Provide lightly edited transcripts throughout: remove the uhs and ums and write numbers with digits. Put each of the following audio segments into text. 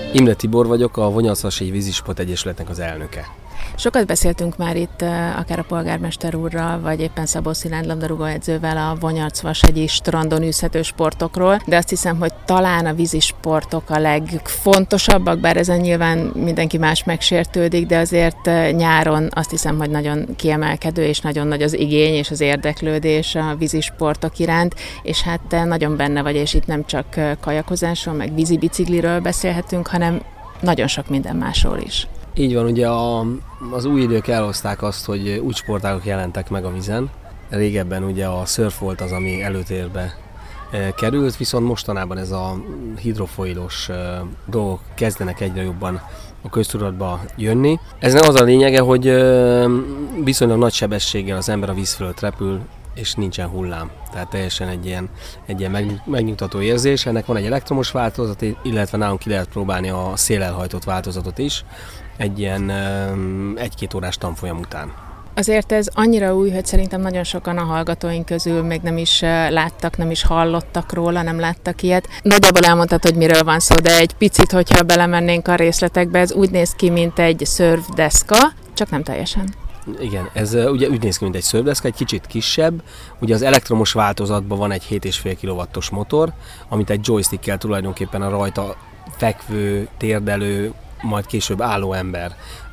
Imre Tibor vagyok, a Vonyarcvasegyi Vízisport Egyesületnek az elnöke. Sokat beszéltünk már itt akár a polgármester úrral, vagy éppen Szabó Szilárd labdarúgóedzővel a Vonyarcvasegyi strandon űzhető sportokról, de azt hiszem, hogy talán a vízisportok a legfontosabbak, bár ezen nyilván mindenki más megsértődik, de azért nyáron azt hiszem, hogy nagyon kiemelkedő és nagyon nagy az igény és az érdeklődés a vízisportok iránt, és hát te nagyon benne vagy, és itt nem csak kajakozásról, meg vízibicikliről beszélhetünk, hanem nagyon sok minden másról is. Így van, ugye az új idők elhozták azt, hogy úgy sportágok jelentek meg a vízen. Régebben ugye a szörf volt az, ami előtérbe került, viszont mostanában ez a hidrofoilos dolgok kezdenek egyre jobban a köztudatba jönni. Eznek az a lényege, hogy viszonylag nagy sebességgel az ember a víz fölött repül, és nincsen hullám. Tehát teljesen egy ilyen megnyugtató érzés. Ennek van egy elektromos változat, illetve nálunk ki lehet próbálni a szélelhajtott változatot is, egy ilyen 1-2 órás tanfolyam után. Azért ez annyira új, hogy szerintem nagyon sokan a hallgatóink közül még nem is láttak, nem is hallottak róla, nem láttak ilyet. Nagyjából elmondtad, hogy miről van szó, de egy picit, hogyha belemennénk a részletekbe, ez úgy néz ki, mint egy szörfdeszka, csak nem teljesen. Igen, ez ugye úgy néz ki, mint egy szörfdeszka, egy kicsit kisebb. Ugye az elektromos változatban van egy 7,5 kW-os motor, amit egy joystickkel tulajdonképpen a rajta fekvő, térdelő, majd később álló ember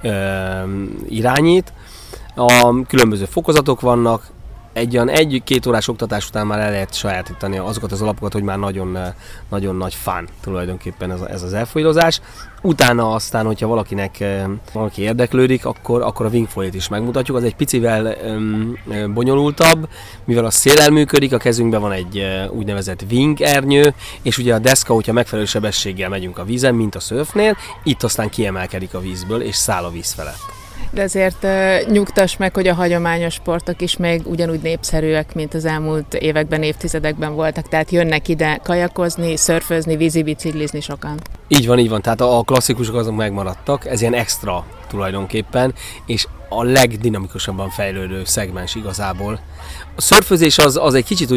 irányít. Különböző fokozatok vannak, egy 1-2 órás oktatás után már el lehet sajátítani azokat az alapokat, hogy már nagyon, nagyon nagy fun tulajdonképpen ez az elfolyilozás. Utána aztán, hogyha valaki érdeklődik, akkor a wingfoilt is megmutatjuk. Az egy picivel bonyolultabb, mivel a széllel működik, a kezünkben van egy úgynevezett wing ernyő, és ugye a deszka, hogyha megfelelő sebességgel megyünk a vízen, mint a szörfnél, itt aztán kiemelkedik a vízből, és száll a víz felett. De azért nyugtass meg, hogy a hagyományos sportok is még ugyanúgy népszerűek, mint az elmúlt években, évtizedekben voltak. Tehát jönnek ide kajakozni, szörfözni, vízibiciklizni sokan. Így van. Tehát a klasszikusok azok megmaradtak. Ez ilyen extra tulajdonképpen, és a legdinamikusabban fejlődő szegmens igazából. A szörfözés az egy kicsit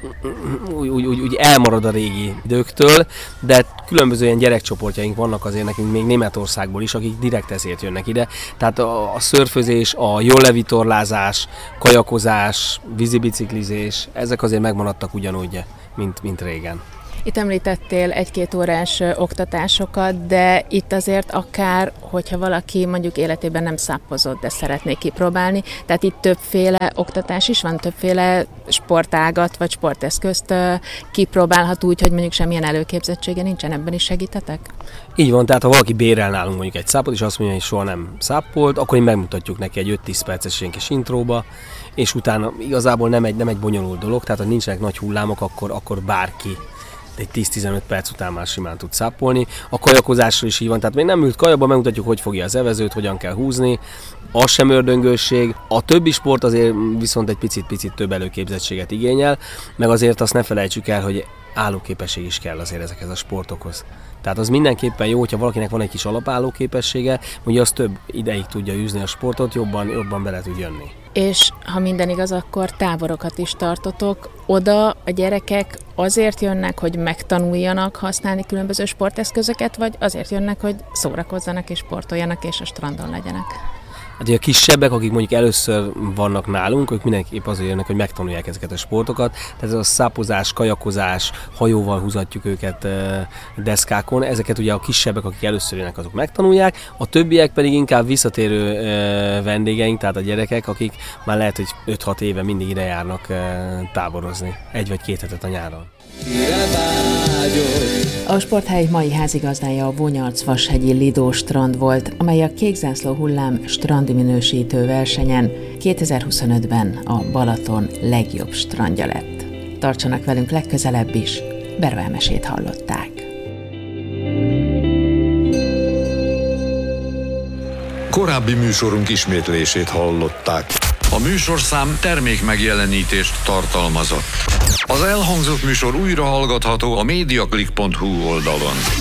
úgy elmarad a régi időktől, de különböző ilyen gyerekcsoportjaink vannak azért nekünk még Németországból is, akik direkt ezért jönnek ide. Tehát a szörfözés, a jóllevitorlázás, kajakozás, vízibiciklizés, ezek azért megmaradtak ugyanúgy, mint régen. Itt említettél 1-2 órás oktatásokat, de itt azért akár, hogyha valaki mondjuk életében nem szappozott, de szeretné kipróbálni, tehát itt többféle oktatás is van, többféle sportágat vagy sporteszközt kipróbálhat úgy, hogy mondjuk semmilyen előképzettsége nincsen, ebben is segítetek? Így van, tehát ha valaki bérel nálunk mondjuk egy szápot, és azt mondja, hogy soha nem szápolt, akkor én megmutatjuk neki egy 5-10 perces ilyen kis intróba, és utána igazából nem egy bonyolult dolog, tehát ha nincsenek nagy hullámok, akkor bárki egy 10-15 perc után már simán tud szápolni. A kajakozásról is így van, tehát még nem ült kajakba, megmutatjuk, hogy fogja az evezőt, hogyan kell húzni. Az sem ördöngősség. A többi sport azért viszont egy picit több előképzettséget igényel, meg azért azt ne felejtsük el, hogy állóképesség is kell azért ezekhez a sportokhoz. Tehát az mindenképpen jó, hogyha valakinek van egy kis alapállóképessége, hogy az több ideig tudja űzni a sportot, jobban bele tud jönni. És ha minden igaz, akkor táborokat is tartotok. Oda a gyerekek azért jönnek, hogy megtanuljanak használni különböző sporteszközöket, vagy azért jönnek, hogy szórakozzanak és sportoljanak, és a strandon legyenek? Hát ugye a kisebbek, akik mondjuk először vannak nálunk, ők mindenképp azért jönnek, hogy megtanulják ezeket a sportokat. Tehát ez a szápozás, kajakozás, hajóval húzatjuk őket deszkákon. Ezeket ugye a kisebbek, akik először jönnek, azok megtanulják. A többiek pedig inkább visszatérő vendégeink, tehát a gyerekek, akik már lehet, hogy 5-6 éve mindig ide járnak táborozni. 1 vagy 2 hetet a nyáron. A sporthely mai házigazdája a Vonyarcvashegyi Lido strand volt, amely a Kékzászló hullám strandi minősítő versenyen 2025-ben a Balaton legjobb strandja lett. Tartsanak velünk legközelebb is, Bero elmesét hallották. Korábbi műsorunk ismétlését hallották. A műsorszám termékmegjelenítést tartalmazott. Az elhangzott műsor újra hallgatható a mediaclick.hu oldalon.